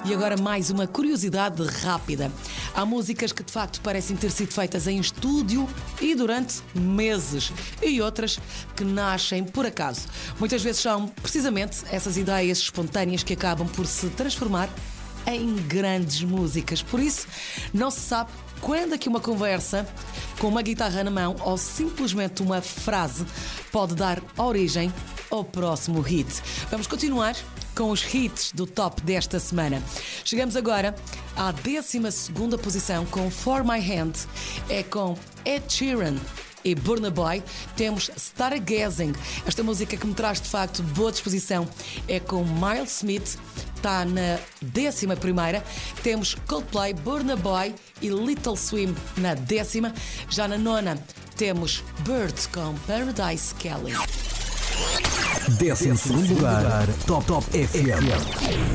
E agora mais uma curiosidade rápida. Há músicas que de facto parecem ter sido feitas em estúdio e durante meses, e outras que nascem por acaso. Muitas vezes são precisamente essas ideias espontâneas que acabam por se transformar em grandes músicas. Por isso, não se sabe quando é que uma conversa com uma guitarra na mão ou simplesmente uma frase pode dar origem ao próximo hit. Vamos continuar com os hits do top desta semana. Chegamos agora à 12ª posição com For My Hand. É com Ed Sheeran e Burna Boy. Temos Stargazing. Esta música que me traz de facto boa disposição é com Miles Smith. Está na 11ª. Temos Coldplay, Burna Boy e Little Swim na 10ª. Já na 9ª temos Birds com Paradise Kelly. 12º lugar, Top FM.